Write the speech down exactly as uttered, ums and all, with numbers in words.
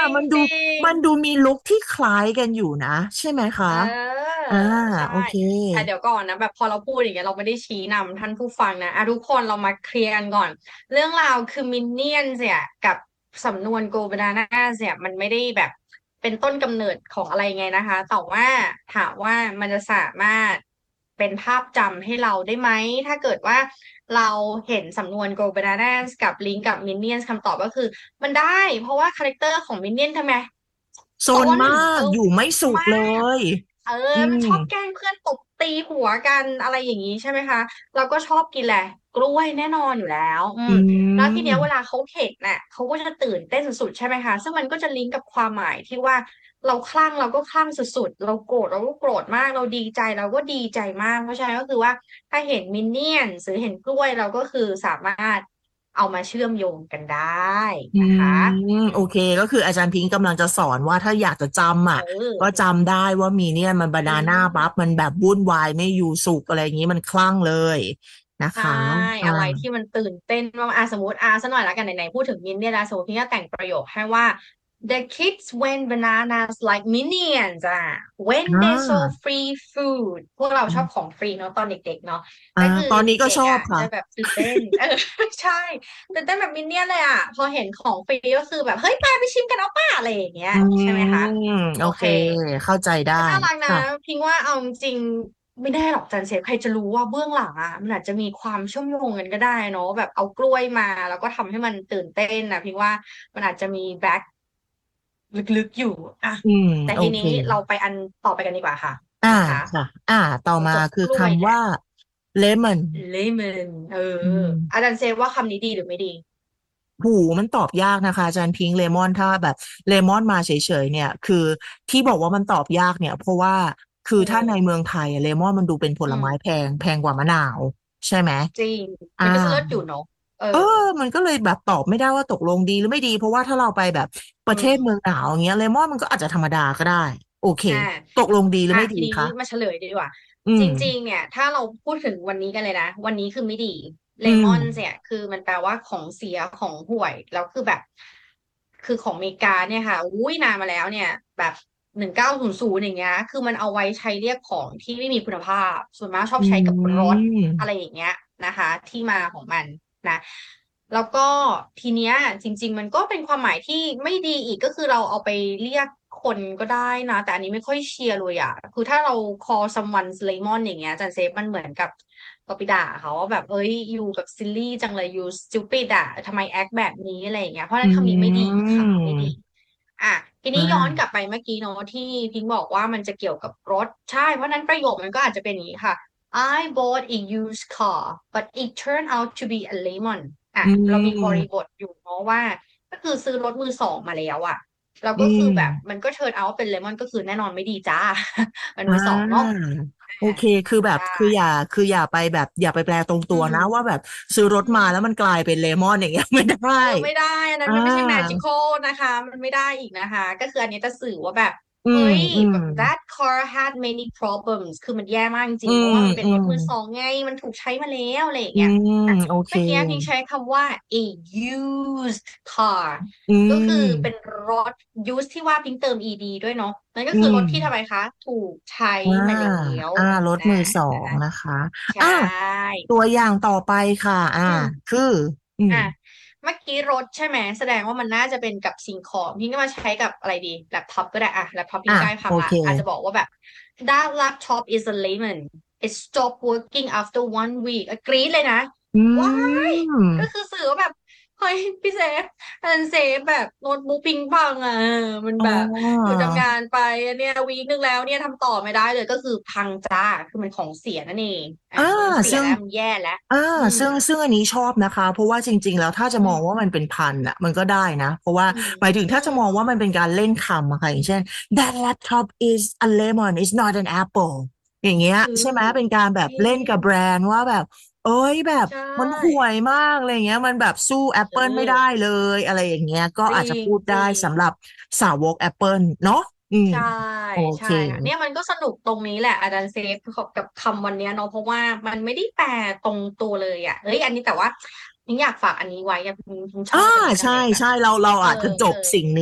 มันดูจริมันดูงมีลุคที่คล้ายกันอยู่นะใช่ไหมคะเอออ่าใช่โอเคแต่เดี๋ยวก่อนนะแบบพอเราพูดอย่างเงี้ยเราไม่ได้ชี้นำท่านผู้ฟังนะอ่ะทุกคนเรามาเคลียร์กันก่อนเรื่องราวคือมินเนี่ยนเนี่ยกับสำนวนโกบานาน่าเนี่ยมันไม่ได้แบบเป็นต้นกำเนิดของอะไรไงนะคะแต่ว่าถามว่ามันจะสามารถเป็นภาพจำให้เราได้ไหมถ้าเกิดว่าเราเห็นสำนวน Go Bananas กับลิงกับ Minions คำตอบก็คือมันได้เพราะว่าคาแรคเตอร์ของ Minion ทำไมโซซนนมากเอออยู่ไม่สุขมาเลกยเอออืมมันชอบแกล้งเพื่อนตบตีหัวกันอะไรอย่างนี้ใช่ไหมคะเราก็ชอบกินแหละกล้วยแน่นอนอยู่แล้วอือืมแล้วทีเนี้ยเวลามเขาเห็นน่ะเขาก็จะตื่นเต้นสุดๆใช่ไหมคะซึ่งมันก็จะลิงก์กับความหมายที่ว่าเราคลั่งเราก็คลั่งสุดๆเราโกรธเราก็โกรธมากเราดีใจเราก็ดีใจมากเพราะฉะนั้นก็คือว่าถ้าเห็นมินเนี่ยนหรือเห็นกล้วยเราก็คือสามารถเอามาเชื่อมโยงกันได้อืนะคะมโอเคก็คืออาจารย์พิงค์กำลังจะสอนว่าถ้าอยากจะจำเอ่ะก็ออจำได้ว่ามีเนี่ยมันบาอืนาน่าปั๊บมมันแบบวุ่นวายไม่อยู่สุขอะไรอย่างนี้มันคลั่งเลยนะใช่คะอ่าอะไรที่มันตื่นเต้นมากๆอ่ะสมมติอ่ะสักหน่อยละกันไหนๆพูดถึงมินเนี่ยนะสมมติพี่ก็แต่งประโยคให้ว่า the kids went bananas like minions อ่ะ when อ่ they saw า free food พวกเราชอบของฟรีเนาะตอนเด็กๆเนาะอ่าก็คือตอนนี้ก็เด็กๆอ่ะชอบค่ะจะแบบตื่นเต้นเออใช่ตื่นเต้นแบบมินเนี่ยนเลยอ่ะพอเห็นของฟรีก็คือแบบเฮ้ยไปไปชิมกันเอาป่ะอะไรอย่างเงี้ยอืใช่ไหมคะมโอเคโอเคเข้าใจได้ก็น่ารักนะค่ะพิงว่าเอาจริงๆไม่ได้หรอกจันเซฟใครจะรู้ว่าเบื้องหลังอ่ะมันอาจจะมีความเชื่อมโยงกันก็ได้เนอะแบบเอากล้วยมาแล้วก็ทำให้มันตื่นเต้นนะพิงว่ามันอาจจะมีแบ็คลึกๆอยู่อ่ะอืมแต่โอเคทีนี้เราไปอันต่อไปกันดีกว่าค่ะอ่านะคะค่ะอ่าต่อมาจบคือกล้วยเนี่ยคำว่า lemon เลมอนเออืออามจารย์เซฟว่าคำนี้ดีหรือไม่ดีหูมันตอบยากนะคะอาจารย์พิงค์เลมอนถ้าแบบเลมอนมาเฉยๆเนี่ยคือที่บอกว่ามันตอบยากเนี่ยเพราะว่าคือเถ้าในออเมืองไทยอะเลมอนมันดูเป็นผลไม้แพอืมงแพงกว่ามะนาวใช่ไหมจริงอ่ามันก็จะเลิศอยู่เนาะเออเออมันก็เลยแบบตอบไม่ได้ว่าตกลงดีหรือไม่ดีเพราะว่าถ้าเราไปแบบประเทศเมืองอืมหนาวอย่างเงี้ยเลมอนมันก็อาจจะธรรมดาก็ได้โอเคอ่าตกลงดีหรืออ่ะทีนี้ไม่ดีคะมาเฉลยดีกว่าอืจริงๆมเนี่ยถ้าเราพูดถึงวันนี้กันเลยนะวันนี้คือไม่ดีเลอืมมอนเนี่ยคือมันแปลว่าของเสียของห่วยแล้วคือแบบคือของอเมริกาเนี่ยค่ะอุ้ยนานมาแล้วเนี่ยแบบหนึ่งเก้าศูนย์ศูนย์อย่างเงี้ยคือมันเอาไว้ใช้เรียกของที่ไม่มีคุณภาพส่วนมากชอบอืใช้กับรถอะไรมอย่างเงี้ยนะคะที่มาของมันนะแล้วก็ทีเนี้ยจริงๆมันก็เป็นความหมายที่ไม่ดีอีกก็คือเราเอาไปเรียกคนก็ได้นะแต่อันนี้ไม่ค่อยเชียร์เลยอ่ะคือถ้าเรา call someone lemon อย่างเงี้ยจันเซฟมันเหมือนกับเราไปด่าเขาว่าแบบเอ้ยยูแบบซิลลี่จังเลยยู stupid อ่ะทำไมแอคแบบนี้อะไรอย่างเงี้ยเพราะฉะอืนั้นคำนี้ไม่ดีค่ะไม่ดีมอ่ะทีอ่นี้ย้อนกลับาไปเมื่อกี้เนาะที่พิงค์บอกว่ามันจะเกี่ยวกับรถใช่เพราะฉะนั้นประโยคมันก็อาจจะเป็นอย่างนี้ค่ะ I bought a used car but it turned out to be a lemon อ่ะอืเรามีบริบมทอยู่เนาะว่าก็คือซื้อรถมือสองมาแล้วอะแล้วอืก็คือแบบมัมนก็เทิร์นเอาเป็นเลมอนก็คือแน่นอนไม่ดีจ้ามันอ่มือสองเนาะาโออ่าเคคือแบบใช่คืออย่าคืออย่าไปแบบอย่าไปแปลตรงตัอืวนะว่ามแบบซื้อรถอืมมาแล้วมันกลายเป็นเลมอนอย่างเงี้ยไม่ได้เออไม่ได้อันนั้อ่านมันไม่ใช่ magical นะคะมันไม่ได้อีกนะคะก็คืออันนี้จะสื่อว่าแบบอืมเฮ้ยอืมแบบ that car had many problems คือมันแย่มากจอืริงๆเพราะมว่ามันเป็นอืมรถมือสองไงมันถูกใช้มาแล้วอะไรอย่างอืเงี้ยมอ่ะโอเคเมื่อกี้พิงใช้คำว่า a used car อืก็คือเป็นมรถ used ที่ว่าพิงเติม ed ด้วยเนาะนั่นก็อืมคือรถที่ทำไมคะถูกใช้อ่ามาแล้วอ่ารถนะมือสองนะคะใชอ่า่ตัวอย่างต่อไปค่ะอ่าอืมคืออืมอ่ะเมื่อกี้รถใช่ไหมแสดงว่ามันน่าจะเป็นกับสิ่งของพี่ก็มาใช้กับอะไรดีแล็ปท็อปก็ได้อะแล็ปท็อปอ่ะพี่ใกล้พังละโอเคอาจจะบอกว่าแบบ that laptop is a lemon it stopped working after one week อะกรี๊ดเลยนะอืว้ายก็คือมสื่อว่าแบบเฮ้ยพี่เซฟอันเซฟแบบโน้ตบุ๊กพิงพังอ่ะเออมันอ๋แบบหยุอดทำงานไปอันเนี่ยวีคนึงแล้วเนี่ยทำต่อไม่ได้เลยก็คือพังจ้าคือมันของเสียนั่นเองอ่ะอ่ามันเสียซึ่งแล้วมันแย่แล้วอ่าอืมซึ่งซึ่งอันนี้ชอบนะคะเพราะว่าจริงๆแล้วถ้าจะอืมมองว่ามันเป็นพันธุ์อ่ะมันก็ได้นะเพราะว่าอืมหมายถึงอืถ้าจะมองว่ามันเป็นการเล่นคำอะค่ะอย่างเช่น that laptop is a lemon it's not an apple อย่างเงี้ยคือใช่ไหมเป็นการแบบจริเล่นกับงแบรนด์ว่าแบบเอ้ยแบบใช่มันห่วยมากอะไรเงี้ยมันแบบสู้เอ Apple ไม่ได้อเลยอะไรอย่างเงี้ยก็อาจจะจริงพูดได้จริงสำหรับสาวก Apple เนาะอืมใช่โอเคใช่ค่ะเนี่ยมันก็สนุกตรงนี้แหละอาจารย์เซฟกับคำวันเนี้ยเนาะเพราะว่ามันไม่ได้แปลตรงตัวเลยอ่ะเฮ้ยอันนี้แต่ว่ายังอยากฝากอันนี้ไว้อะพิมพิมชอ่าอบเป็นเหมือนกันใช่เลยแบบใช่เราเราเอออาจจะจเออบสิ่ง